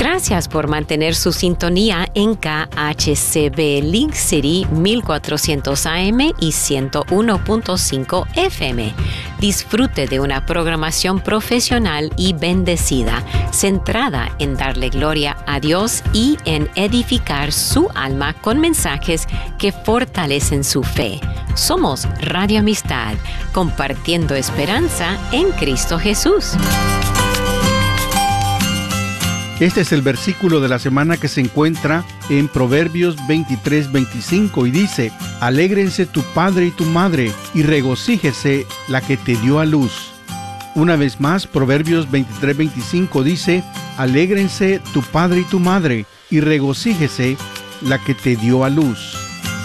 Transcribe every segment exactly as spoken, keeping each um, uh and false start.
Gracias por mantener su sintonía en K H C B Link City mil cuatrocientos A M y ciento uno punto cinco F M. Disfrute de una programación profesional y bendecida, centrada en darle gloria a Dios y en edificar su alma con mensajes que fortalecen su fe. Somos Radio Amistad, compartiendo esperanza en Cristo Jesús. Este es el versículo de la semana que se encuentra en Proverbios veintitrés veinticinco y dice: Alégrense tu padre y tu madre, y regocíjese la que te dio a luz. Una vez más, Proverbios veintitrés veinticinco dice: Alégrense tu padre y tu madre, y regocíjese la que te dio a luz.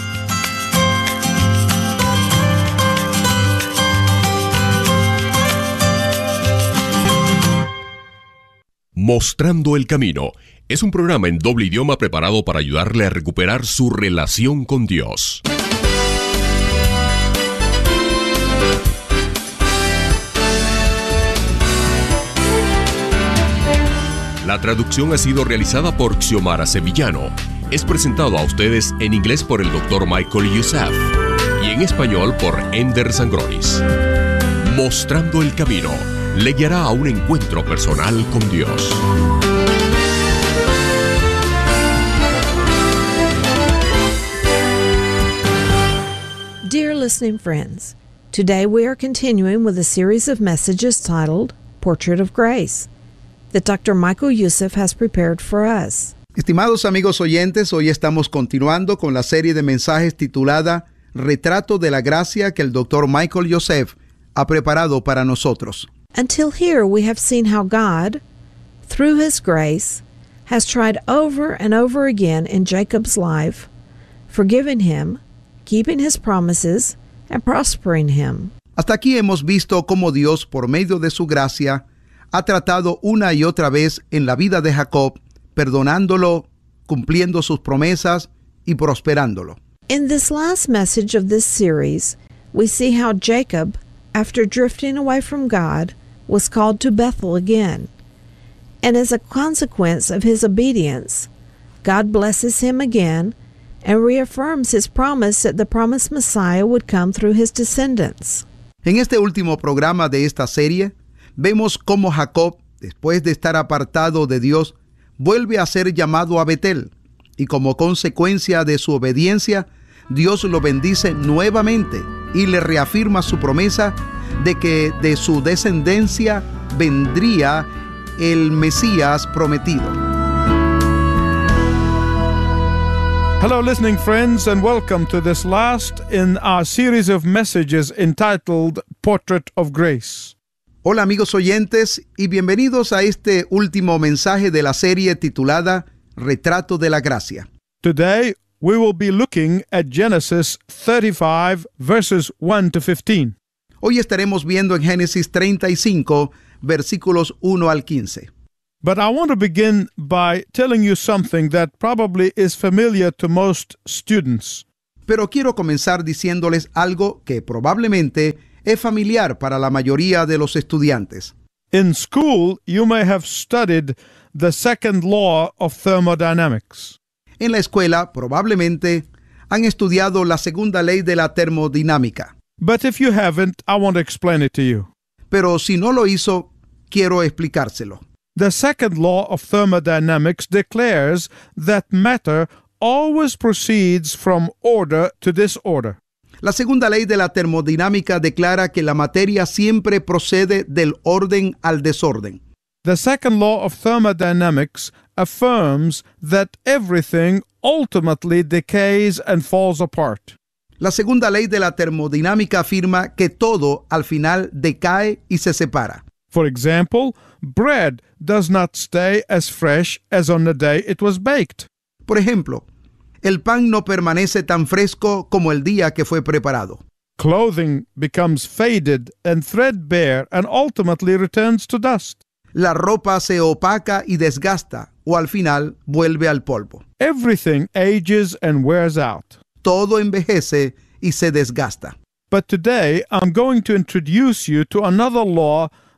Mostrando el Camino es un programa en doble idioma preparado para ayudarle a recuperar su relación con Dios. La traducción ha sido realizada por Xiomara Sevillano. Es presentado a ustedes en inglés por el doctor Michael Youssef y en español por Ender Sangronis. Mostrando el Camino le guiará a un encuentro personal con Dios. Dear listening friends, today we are continuing with a series of messages titled Portrait of Grace that Doctor Michael Youssef has prepared for us. Estimados amigos oyentes, hoy estamos continuando con la serie de mensajes titulada Retrato de la Gracia que el doctor Michael Youssef ha preparado para nosotros. Until here, we have seen how God, through His grace, has tried over and over again in Jacob's life, forgiving him, keeping His promises, and prospering him. Hasta aquí hemos visto cómo Dios, por medio de su gracia, ha tratado una y otra vez en la vida de Jacob, perdonándolo, cumpliendo sus promesas y prosperándolo. In this last message of this series, we see how Jacob, after drifting away from God, was called to Bethel again. And as a consequence of his obedience, God blesses him again and reaffirms His promise that the promised Messiah would come through his descendants. En este último programa de esta serie, vemos cómo Jacob, después de estar apartado de Dios, vuelve a ser llamado a Betel, y como consecuencia de su obediencia, Dios lo bendice nuevamente y le reafirma su promesa de que de su descendencia vendría el Mesías prometido. Hello, listening friends, and welcome to this last in our series of messages entitled Portrait of Grace. Hola amigos oyentes y bienvenidos a este último mensaje de la serie titulada Retrato de la Gracia. Today we will be looking at Genesis thirty-five verses one to fifteen. Hoy estaremos viendo en Génesis treinta y cinco, versículos uno al quince. But I want to begin by telling you something that probably is familiar to most students. Pero quiero comenzar diciéndoles algo que probablemente es familiar para la mayoría de los estudiantes. In school, you may have studied the second law of thermodynamics. En la escuela, probablemente, han estudiado la segunda ley de la termodinámica. But if you haven't, I want to explain it to you. Pero si no lo hizo, quiero explicárselo. The second law of thermodynamics declares that matter always proceeds from order to disorder. La segunda ley de la termodinámica declara que la materia siempre procede del orden al desorden. The second law of thermodynamics affirms that everything ultimately decays and falls apart. La segunda ley de la termodinámica afirma que todo al final decae y se separa. For example, bread does not stay as fresh as on the day it was baked. Por ejemplo, el pan no permanece tan fresco como el día que fue preparado. Clothing becomes faded and threadbare and ultimately returns to dust. La ropa se opaca y desgasta, o al final vuelve al polvo. Everything ages and wears out. Todo envejece y se desgasta. But today I'm going to introduce you to another law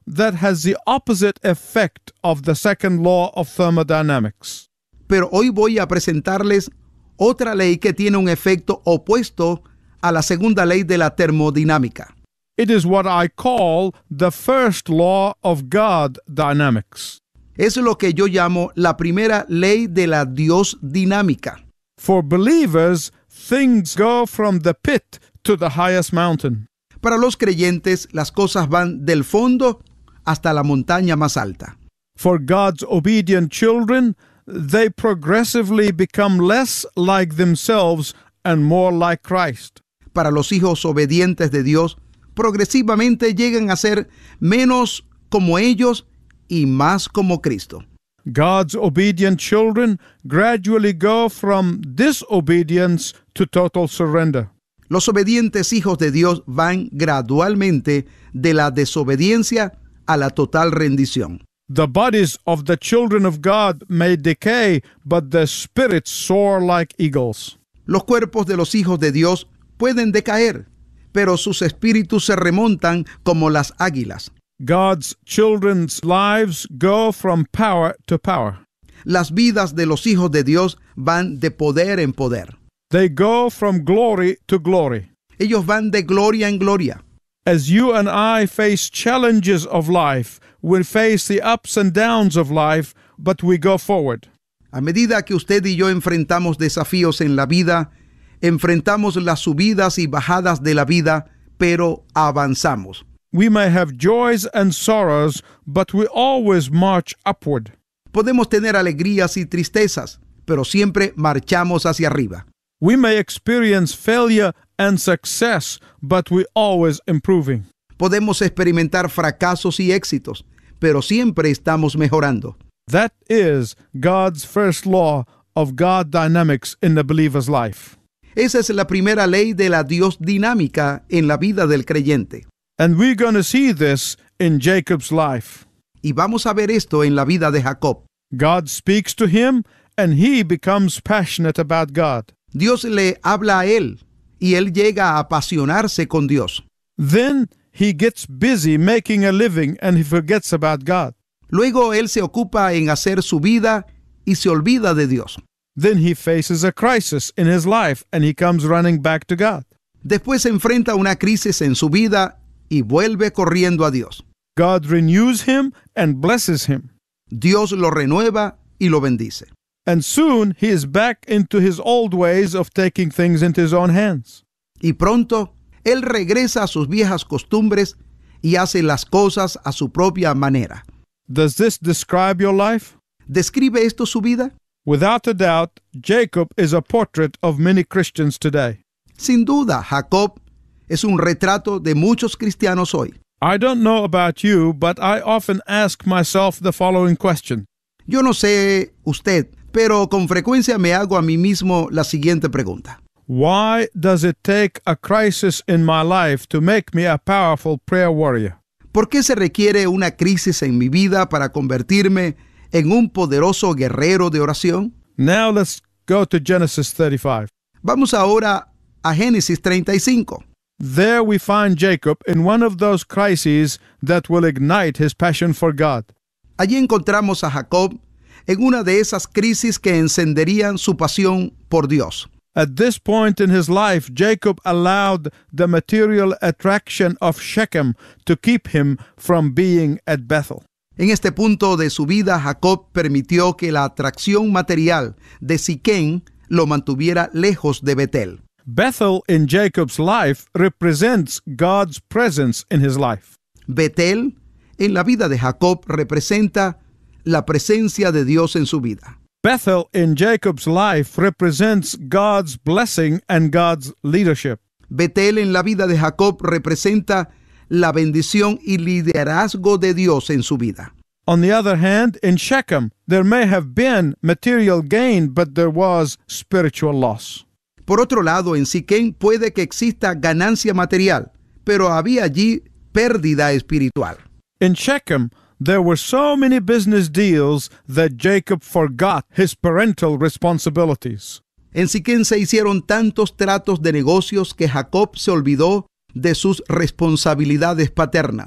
that has the opposite effect of the second law of thermodynamics. Pero hoy voy a presentarles otra ley que tiene un efecto opuesto a la segunda ley de la termodinámica. It is what I call the first law of God dynamics. Es lo que yo llamo la primera ley de la Dios dinámica. For believers, things go from the pit to the highest mountain. Para los creyentes, las cosas van del fondo hasta la montaña más alta. For God's obedient children, they progressively become less like themselves and more like Christ. Para los hijos obedientes de Dios, progresivamente llegan a ser menos como ellos y más como Cristo. God's obedient children gradually go from disobedience to total surrender. Los obedientes hijos de Dios van gradualmente de la desobediencia a la total rendición. The bodies of the children of God may decay, but their spirits soar like eagles. Los cuerpos de los hijos de Dios pueden decaer, pero sus espíritus se remontan como las águilas. God's children's lives go from power to power. Las vidas de los hijos de Dios van de poder en poder. They go from glory to glory. Ellos van de gloria en gloria. As you and I face challenges of life, we face the ups and downs of life, but we go forward. A medida que usted y yo enfrentamos desafíos en la vida, enfrentamos las subidas y bajadas de la vida, pero avanzamos. We may have joys and sorrows, but we always march upward. Podemos tener alegrías y tristezas, pero siempre marchamos hacia arriba. We may experience failure and success, but we always improving. Podemos experimentar fracasos y éxitos, pero siempre estamos mejorando. That is God's first law of God dynamics in the believer's life. Esa es la primera ley de la Dios dinámica en la vida del creyente. And we're going to see this in Jacob's life. Y vamos a ver esto en la vida de Jacob. God speaks to him, and he becomes passionate about God. Dios le habla a él, y él llega a apasionarse con Dios. Then he gets busy making a living, and he forgets about God. Luego él se ocupa en hacer su vida y se olvida de Dios. Then he faces a crisis in his life, and he comes running back to God. Después se enfrenta a una crisis en su vida y vuelve corriendo a Dios. God renews him and blesses him. Dios lo renueva y lo bendice. And soon he is back into his old ways of taking things into his own hands. Y pronto él regresa a sus viejas costumbres y hace las cosas a su propia manera. Does this describe your life? ¿Describe esto su vida? Without a doubt, Jacob is a portrait of many Christians today. Sin duda, Jacob es un retrato de muchos cristianos hoy. I don't know about you, but I often ask myself the following question. Yo no sé usted, pero con frecuencia me hago a mí mismo la siguiente pregunta. Why does it take a crisis in my life to make me a powerful prayer warrior? ¿Por qué se requiere una crisis en mi vida para convertirme en un poderoso guerrero de oración? Now let's go to Genesis thirty-five. Vamos ahora a Génesis treinta y cinco. There we find Jacob in one of those crises that will ignite his passion for God. Allí encontramos a Jacob en una de esas crisis que encenderían su pasión por Dios. At this point in his life, Jacob allowed the material attraction of Shechem to keep him from being at Bethel. En este punto de su vida, Jacob permitió que la atracción material de Siquén lo mantuviera lejos de Betel. Bethel in Jacob's life represents God's presence in his life. Betel en la vida de Jacob representa la presencia de Dios en su vida. Bethel in Jacob's life represents God's blessing and God's leadership. Betel en la vida de Jacob representa la bendición y liderazgo de Dios en su vida. On the other hand, in Shechem, there may have been material gain, but there was spiritual loss. Por otro lado, en Siquén puede que exista ganancia material, pero había allí pérdida espiritual. In Shechem, there were so many business deals that Jacob forgot his parental responsibilities. En Siquén se hicieron tantos tratos de negocios que Jacob se olvidó de sus responsabilidades paternas.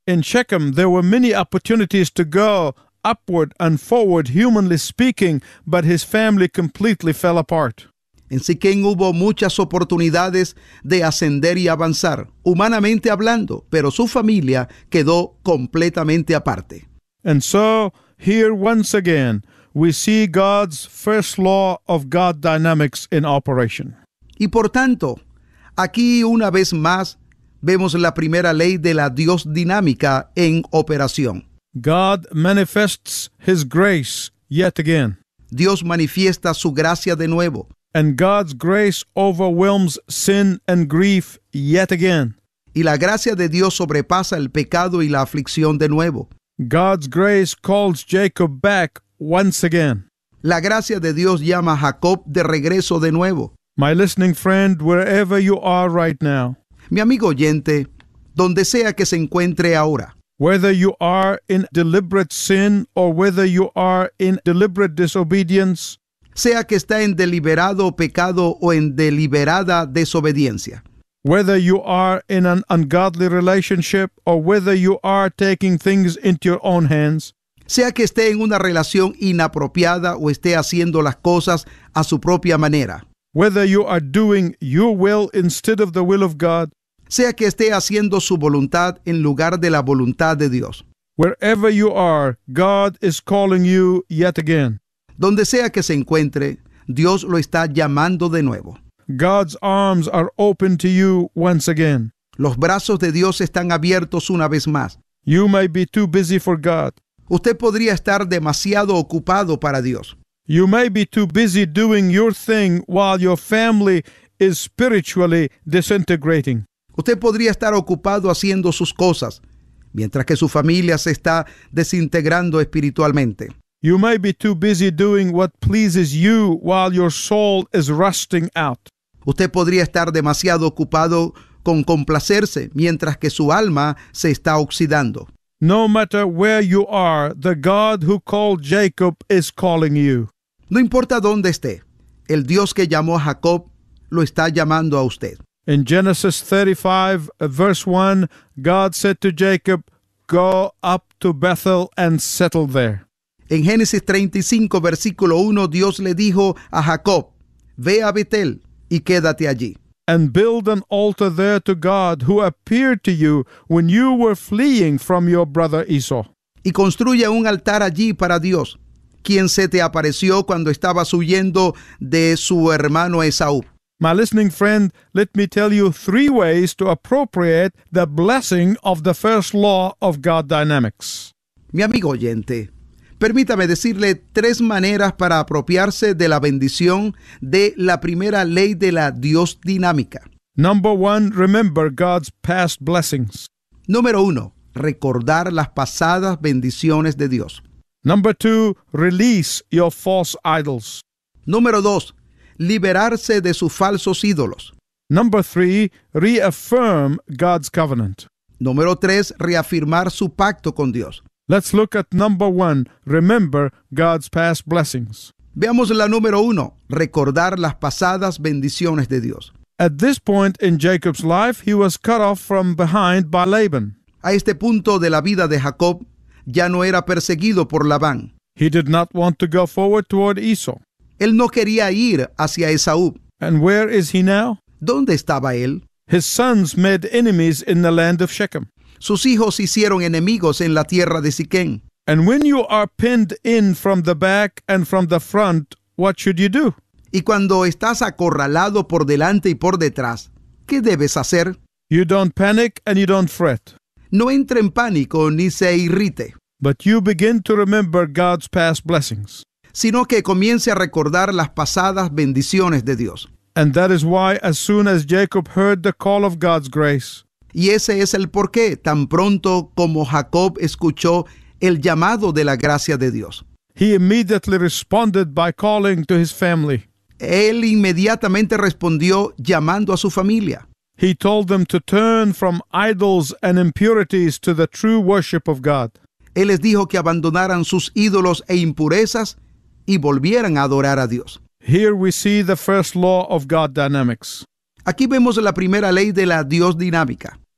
In Shechem, there were many opportunities to go upward and forward, humanly speaking, but his family completely fell apart. En Siquén hubo muchas oportunidades de ascender y avanzar, humanamente hablando, pero su familia quedó completamente aparte. And so, here once again, we see God's first law of God dynamics in operation. Y por tanto, aquí una vez más vemos la primera ley de la Dios dinámica en operación. God manifests his grace yet again. Dios manifiesta su gracia de nuevo. And God's grace overwhelms sin and grief yet again. Y la gracia de Dios sobrepasa el pecado y la aflicción de nuevo. God's grace calls Jacob back once again. La gracia de Dios llama a Jacob de regreso de nuevo. My listening friend, wherever you are right now, Mi amigo oyente, donde sea que se encuentre ahora, whether you are in deliberate sin or whether you are in deliberate disobedience, sea que está en deliberado pecado o en deliberada desobediencia, whether you are in an ungodly relationship or whether you are taking things into your own hands, sea que esté en una relación inapropiada o esté haciendo las cosas a su propia manera, whether you are doing your will instead of the will of God, sea que esté haciendo su voluntad en lugar de la voluntad de Dios. wherever you are, God is calling you yet again. Donde sea que se encuentre, Dios lo está llamando de nuevo. God's arms are open to you once again. Los brazos de Dios están abiertos una vez más. You may be too busy for God. Usted podría estar demasiado ocupado para Dios. You may be too busy doing your thing while your family is spiritually disintegrating. Usted podría estar ocupado haciendo sus cosas, mientras que su familia se está desintegrando espiritualmente. You may be too busy doing what pleases you while your soul is rusting out. Usted podría estar demasiado ocupado con complacerse, mientras que su alma se está oxidando. No matter where you are, the God who called Jacob is calling you. No importa dónde esté, el Dios que llamó a Jacob lo está llamando a usted. In Genesis thirty-five, verse one, God said to Jacob, "Go up to Bethel and settle there." En Génesis treinta y cinco, versículo uno, Dios le dijo a Jacob, ve a Betel y quédate allí. And build an altar there to God who appeared to you when you were fleeing from your brother Esau. Y construye un altar allí para Dios, quien se te apareció cuando estabas huyendo de su hermano Esaú. My listening friend, let me tell you three ways to appropriate the blessing of the first law of God dynamics. Mi amigo oyente, permítame decirle tres maneras para apropiarse de la bendición de la primera ley de la Dios dinámica. Number one, remember God's past blessings. Número uno, recordar las pasadas bendiciones de Dios. Number two, release your false idols. Número dos, liberarse de sus falsos ídolos. Number three, reaffirm God's covenant. Número tres, reafirmar su pacto con Dios. Let's look at number one, remember God's past blessings. Veamos la número uno, recordar las pasadas bendiciones de Dios. At this point in Jacob's life, he was cut off from behind by Laban. A este punto de la vida de Jacob, ya no era perseguido por Labán. He did not want to go forward toward Esau. Él no quería ir hacia Esaú. And where is he now? ¿Dónde estaba él? His sons made enemies in the land of Shechem. Sus hijos hicieron enemigos en la tierra de Siquén. And when you are pinned in from the back and from the front, what should you do? Y cuando estás acorralado por delante y por detrás, ¿qué debes hacer? You don't panic and you don't fret. No entre en pánico ni se irrite, But you begin to remember God's past blessings. sino que comience a recordar las pasadas bendiciones de Dios. And that is why as soon as Jacob heard the call of God's grace, Y ese es el porqué, tan pronto como Jacob escuchó el llamado de la gracia de Dios, he immediately responded by calling to his family. él inmediatamente respondió llamando a su familia. He told them to turn from idols and impurities to the true worship of God. Él les dijo que abandonaran sus ídolos e impurezas y volvieran a adorar a Dios. Here we see the first law of God dynamics. Aquí vemos la primera ley de la Dios dinámica.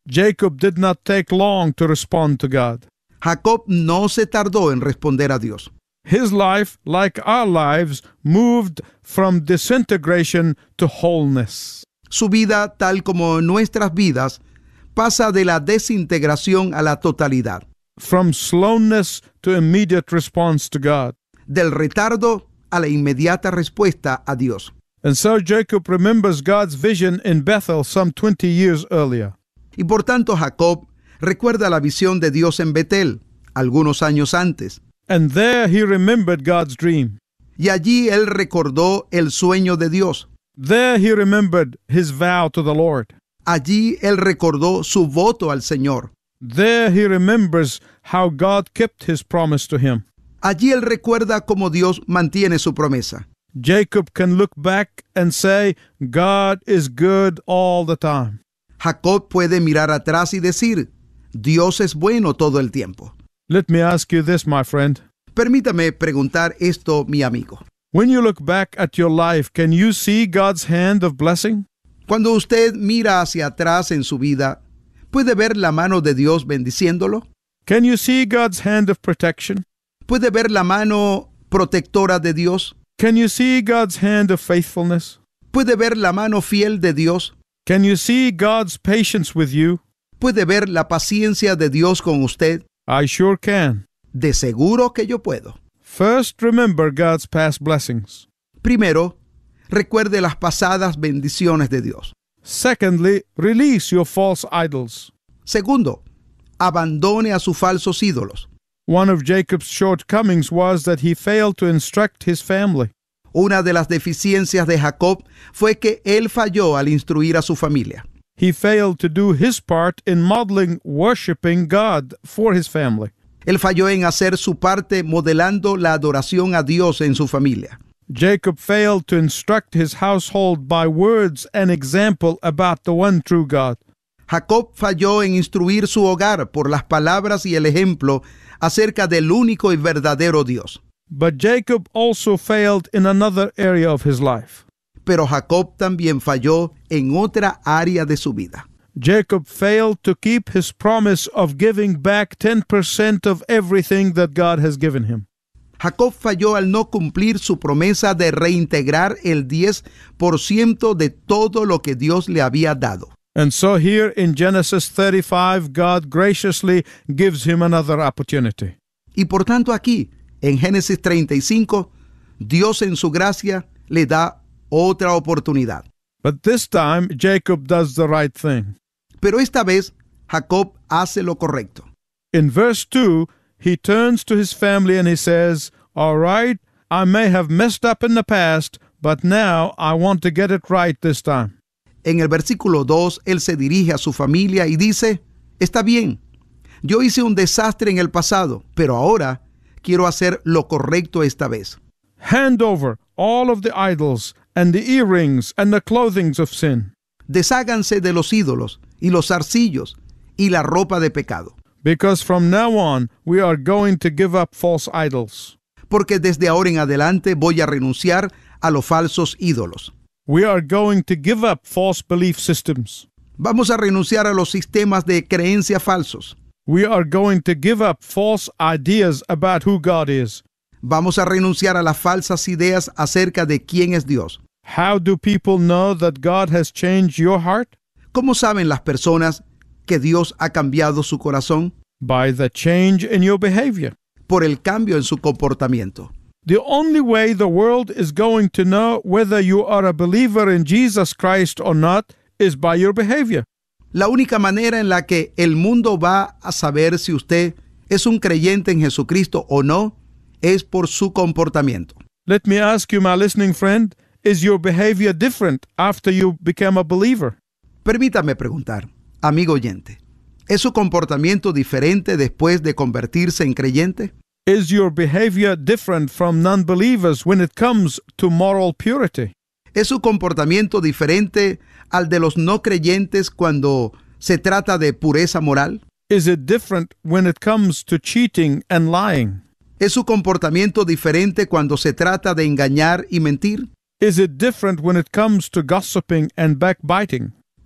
Jacob did not take long to respond to God. Jacob no se tardó en responder a Dios. His life, like our lives, moved from disintegration to wholeness. Su vida, tal como nuestras vidas, pasa de la desintegración a la totalidad, From slowness to immediate response to God. del retardo a la inmediata respuesta a Dios. And so Jacob remembers God's vision in Bethel some twenty years earlier. Y por tanto Jacob recuerda la visión de Dios en Betel, algunos años antes. And there he remembered God's dream. Y allí él recordó el sueño de Dios. There he remembered his vow to the Lord. Allí él recordó su voto al Señor. There he remembers how God kept his promise to him. Allí él recuerda cómo Dios mantiene su promesa. Jacob can look back and say, God is good all the time. Jacob puede mirar atrás y decir, Dios es bueno todo el tiempo. Let me ask you this, my friend. Permítame preguntar esto, mi amigo. When you look back at your life, can you see God's hand of blessing? Cuando usted mira hacia atrás en su vida, ¿puede ver la mano de Dios bendiciéndolo? Can you see God's hand of protection? ¿Puede ver la mano protectora de Dios? Can you see God's hand of faithfulness? ¿Puede ver la mano fiel de Dios? Can you see God's patience with you? ¿Puede ver la paciencia de Dios con usted? I sure can. De seguro que yo puedo. First, remember God's past blessings. Primero, recuerde las pasadas bendiciones de Dios. Secondly, release your false idols. Segundo, abandone a sus falsos ídolos. One of Jacob's shortcomings was that he failed to instruct his family. Una de las deficiencias de Jacob fue que él falló al instruir a su familia. He failed to do his part in modeling worshiping God for his family. Él falló en hacer su parte modelando la adoración a Dios en su familia. Jacob failed to instruct his household by words and example about the one true God. Jacob falló en instruir su hogar por las palabras y el ejemplo acerca del único y verdadero Dios. But Jacob also failed in another area of his life. Pero Jacob también falló en otra área de su vida. Jacob failed to keep his promise of giving back ten percent of everything that God has given him. Jacob falló al no cumplir su promesa de reintegrar el diez por ciento de todo lo que Dios le había dado. And so here in Genesis thirty-five, God graciously gives him another opportunity. Y por tanto aquí, en Génesis treinta y cinco, Dios en su gracia le da otra oportunidad. But this time, Jacob does the right thing. Pero esta vez, Jacob hace lo correcto. In verse two, he turns to his family and he says, all right, I may have messed up in the past, but now I want to get it right this time. En el versículo dos, él se dirige a su familia y dice, está bien, yo hice un desastre en el pasado, pero ahora quiero hacer lo correcto esta vez. Hand over all of the idols and the earrings and the clothings of sin. Desháganse de los ídolos y los zarcillos y la ropa de pecado. Because from now on, we are going to give up false idols. Porque desde ahora en adelante voy a renunciar a los falsos ídolos. We are going to give up false belief systems. Vamos a renunciar a los sistemas de creencia falsos. We are going to give up false ideas about who God is. Vamos a renunciar a las falsas ideas acerca de quién es Dios. How do people know that God has changed your heart? ¿Cómo saben las personas que Dios ha cambiado su corazón? By the change in your behavior. Por el cambio en su comportamiento. The only way the world is going to know whether you are a believer in Jesus Christ or not is by your behavior. La única manera en la que el mundo va a saber si usted es un creyente en Jesucristo o no es por su comportamiento. Let me ask you, my listening friend, is your behavior different after you become a believer? Permítame preguntar, amigo oyente, ¿es su comportamiento diferente después de convertirse en creyente? Is your behavior different from non-believers when it comes to moral purity? ¿Es su comportamiento diferente al de los no creyentes cuando se trata de pureza moral? Is it different when it comes to cheating and lying? ¿Es su comportamiento diferente cuando se trata de engañar y mentir? Is it different when it comes to gossiping and backbiting?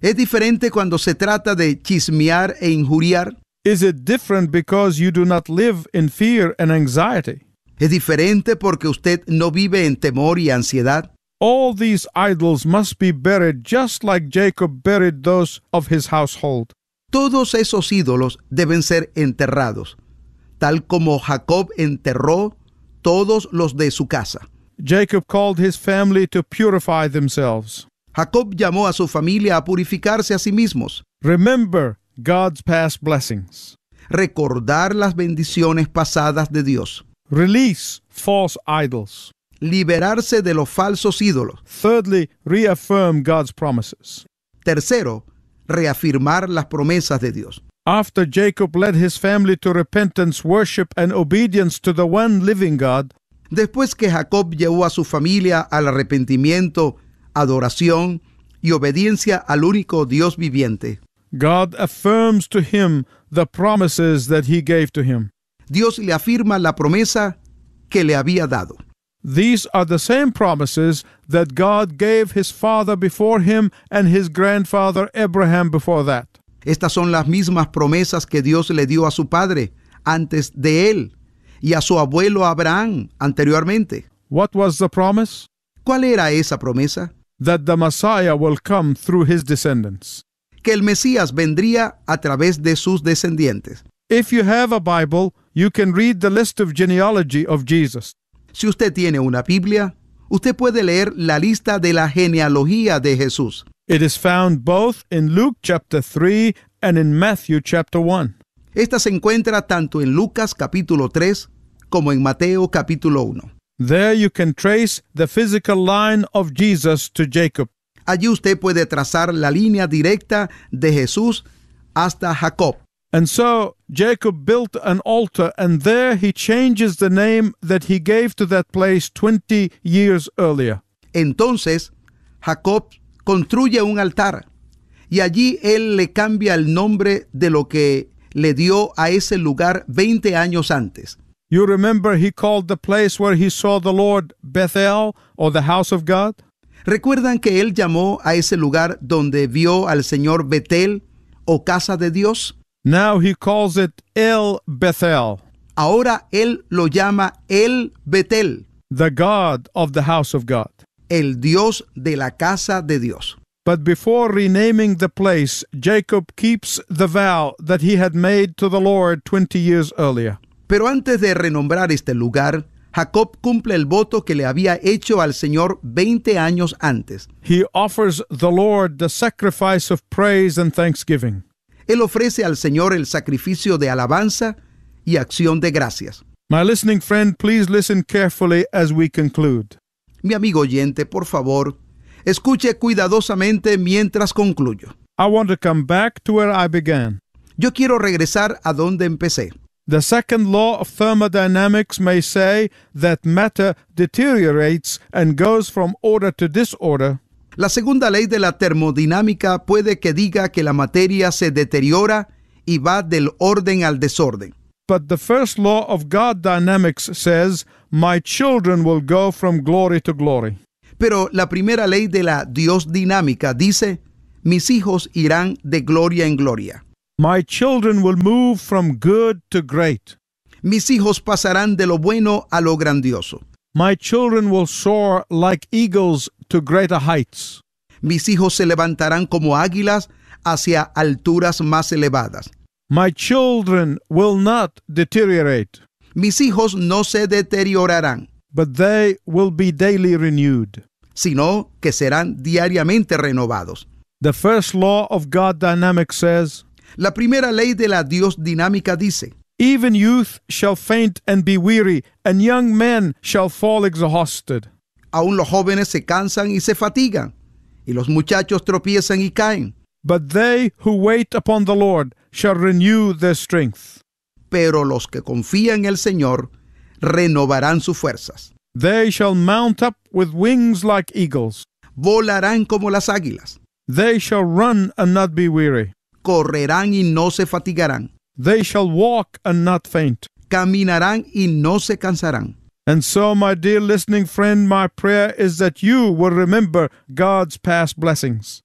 ¿Es diferente cuando se trata de chismear e injuriar? Is it different because you do not live in fear and anxiety? ¿Es diferente porque usted no vive en temor y ansiedad? All these idols must be buried just like Jacob buried those of his household. Todos esos ídolos deben ser enterrados, tal como Jacob enterró todos los de su casa. Jacob called his family to purify themselves. Jacob llamó a su familia a purificarse a sí mismos. Remember God's past blessings. Recordar las bendiciones pasadas de Dios. Release false idols. Liberarse de los falsos ídolos. Thirdly, reaffirm God's promises. Tercero, reafirmar las promesas de Dios. After Jacob led his family to repentance, worship, and obedience to the one living God, Después que Jacob llevó a su familia al arrepentimiento, adoración y obediencia al único Dios viviente, God affirms to him the promises that he gave to him. Dios le afirma la promesa que le había dado. These are the same promises that God gave his father before him and his grandfather Abraham before that. Estas son las mismas promesas que Dios le dio a su padre antes de él y a su abuelo Abraham anteriormente. What was the promise? ¿Cuál era esa promesa? That the Messiah will come through his descendants. Que el Mesías vendría a través de sus descendientes. If you have a Bible, you can read the list of genealogy of Jesus. Si usted tiene una Biblia, usted puede leer la lista de la genealogía de Jesús. It is found both in Luke chapter three and in Matthew chapter one. Esta se encuentra tanto en Lucas capítulo tres como en Mateo capítulo uno. There you can trace the physical line of Jesus to Jacob. Allí usted puede trazar la línea directa de Jesús hasta Jacob. And so Jacob built an altar, and there he changes the name that he gave to that place twenty years earlier. Entonces Jacob construye un altar y allí él le cambia el nombre de lo que le dio a ese lugar veinte años antes. You remember he called the place where he saw the Lord Bethel, or the house of God? ¿Recuerdan que él llamó a ese lugar donde vio al Señor Betel o casa de Dios? Now he calls it El Bethel, Ahora él lo llama El Betel, the God of the house of God. el Dios de la casa de Dios. But before renaming the place, Jacob keeps the vow that he had made to the Lord twenty years earlier. Pero antes de renombrar este lugar, Jacob cumple el voto que le había hecho al Señor veinte años antes. He offers the Lord the sacrifice of praise and thanksgiving. Él ofrece al Señor el sacrificio de alabanza y acción de gracias. My listening friend, please listen carefully as we conclude. Mi amigo oyente, por favor, escuche cuidadosamente mientras concluyo. I want to come back to where I began. Yo quiero regresar a donde empecé. The second law of thermodynamics may say that matter deteriorates and goes from order to disorder. La segunda ley de la termodinámica puede que diga que la materia se deteriora y va del orden al desorden. But the first law of God dynamics says, my children will go from glory to glory. Pero la primera ley de la Dios dinámica dice, mis hijos irán de gloria en gloria. My children will move from good to great. Mis hijos pasarán de lo bueno a lo grandioso. My children will soar like eagles to greater heights. Mis hijos se levantarán como águilas hacia alturas más elevadas. My children will not deteriorate, Mis hijos no se deteriorarán, but they will be daily renewed. sino que serán diariamente renovados. The first law of God dynamics says, La primera ley de la Dios dinámica dice, even youth shall faint and be weary, and young men shall fall exhausted. aún los jóvenes se cansan y se fatigan, y los muchachos tropiezan y caen, But they who wait upon the Lord shall renew their strength. pero los que confían en el Señor renovarán sus fuerzas. They shall mount up with wings like eagles. Volarán como las águilas, They shall run and not be weary. correrán y no se fatigarán, They shall walk and not faint. caminarán y no se cansarán. And so, my dear listening friend, my prayer is that you will remember God's past blessings.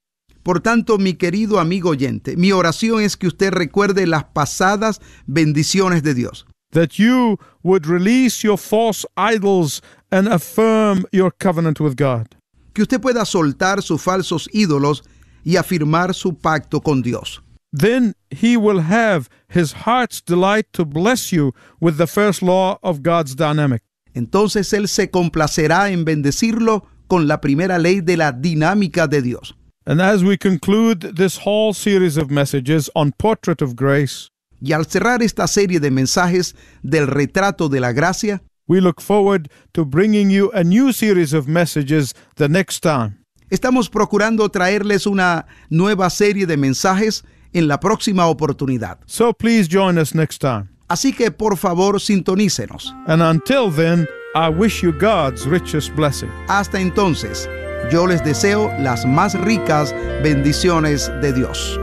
Por tanto, mi querido amigo oyente, mi oración es que usted recuerde las pasadas bendiciones de Dios. That you would release your false idols and affirm your covenant with God. Que usted pueda soltar sus falsos ídolos y afirmar su pacto con Dios. Then he will have his heart's delight to bless you with the first law of God's dynamic. Entonces él se complacerá en bendecirlo con la primera ley de la dinámica de Dios. And as we conclude this whole series of messages on Portrait of Grace, Y al cerrar esta serie de mensajes del retrato de la gracia, we look forward to bringing you a new series of messages the next time. estamos procurando traerles una nueva serie de mensajes en la próxima oportunidad. So please join us next time. Así que por favor sintonícenos. And until then, I wish you God's richest blessing. Hasta entonces, yo les deseo las más ricas bendiciones de Dios.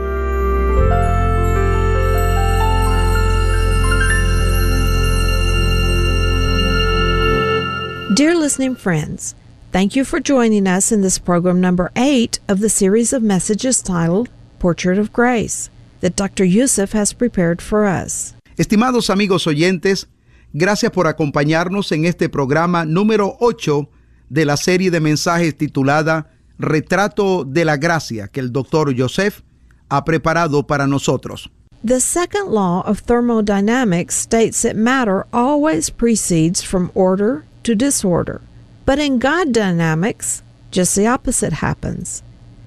Dear listening friends, thank you for joining us in this program number eight of the series of messages titled Portrait of Grace that Doctor Youssef has prepared for us. Estimados amigos oyentes, gracias por acompañarnos en este programa número ocho de la serie de mensajes titulada Retrato de la Gracia que el doctor Youssef ha preparado para nosotros. The second law of thermodynamics states that matter always proceeds from order to disorder. But in God dynamics, just the opposite happens.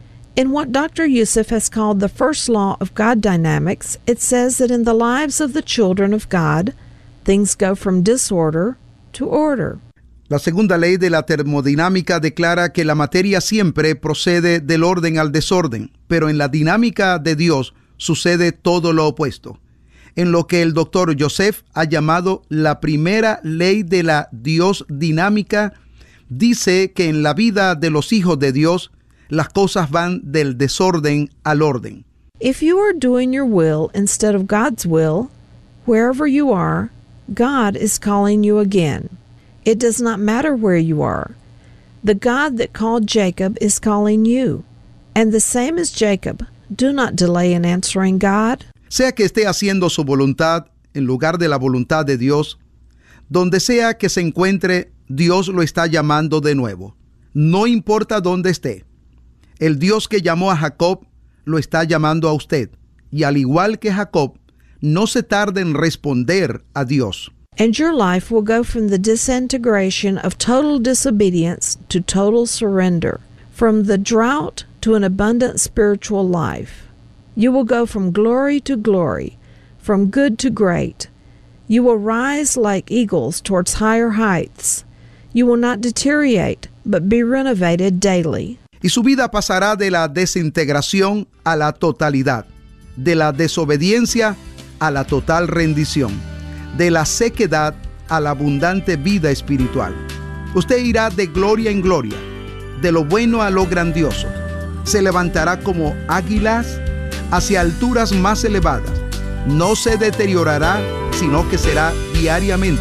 In what Doctor Youssef has called the first law of God dynamics, it says that in the lives of the children of God, things go from disorder to order. La segunda ley de la termodinámica declara que la materia siempre procede del orden al desorden, pero en la dinámica de Dios sucede todo lo opuesto. En lo que el doctor Youssef ha llamado la primera ley de la Dios dinámica, dice que en la vida de los hijos de Dios, las cosas van del desorden al orden. If you are doing your will instead of God's will, wherever you are, God is calling you again. It does not matter where you are. The God that called Jacob is calling you. And the same as Jacob, do not delay in answering God. Sea que esté haciendo su voluntad en lugar de la voluntad de Dios, donde sea que se encuentre, Dios lo está llamando de nuevo. No importa dónde esté. El Dios que llamó a Jacob lo está llamando a usted. Y al igual que Jacob, no se tarde en responder a Dios. And your life will go from the disintegration of total disobedience to total surrender, from the drought to an abundant spiritual life. You will go from glory to glory, from good to great. You will rise like eagles towards higher heights. You will not deteriorate, but be renovated daily. Y su vida pasará de la desintegración a la totalidad, de la desobediencia a la total rendición, de la sequedad a la abundante vida espiritual. Usted irá de gloria en gloria, de lo bueno a lo grandioso. Se levantará como águilas hacia alturas más elevadas. No se deteriorará, sino que será diariamente